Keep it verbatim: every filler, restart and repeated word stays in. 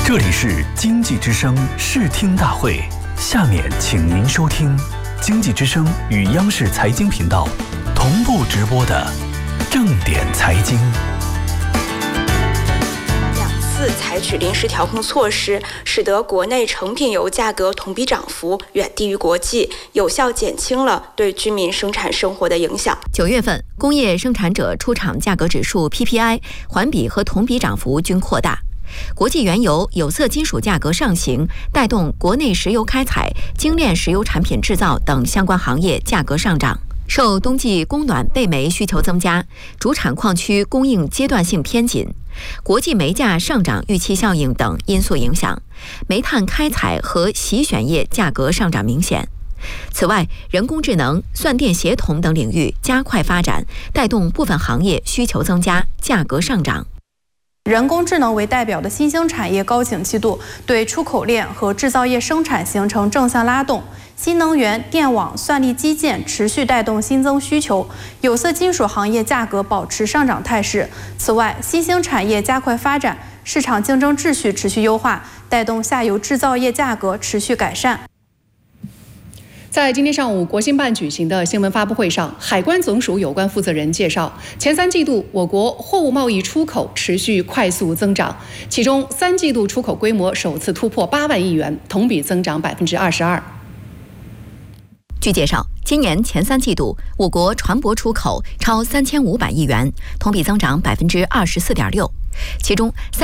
这里是经济之声视听大会，下面请您收听经济之声与央视财经频道同步直播的正点财经。 两次采取临时调控措施，使得国内成品油价格同比涨幅远低于国际，有效减轻了对居民生产生活的影响。 九月份，工业生产者出厂价格指数 P P I 环比和同比涨幅均扩大。国际原油、有色金属价格上行，带动国内石油开采、精炼石油产品制造等相关行业价格上涨。受冬季供暖备煤需求增加，主产矿区供应阶段性偏紧，国际煤价上涨预期效应等因素影响，煤炭开采和洗选业价格上涨明显。此外，人工智能、算电协同等领域加快发展，带动部分行业需求增加，价格上涨。 人工智能为代表的新兴产业高景气度对出口链和制造业生产形成正向拉动，新能源、电网、算力基建持续带动新增需求，有色金属行业价格保持上涨态势。此外，新兴产业加快发展，市场竞争秩序持续优化，带动下游制造业价格持续改善。 在今天上午国新办举行的新闻发布会上，海关总署有关负责人介绍，前三季度我国货物贸易出口持续快速增长，其中三季度出口规模首次突破八万亿元，同比增长百分之二十二。 据介绍，今年前三季度，我国船舶出口超三千五百亿元，同比增长百分之二十四点六，其中三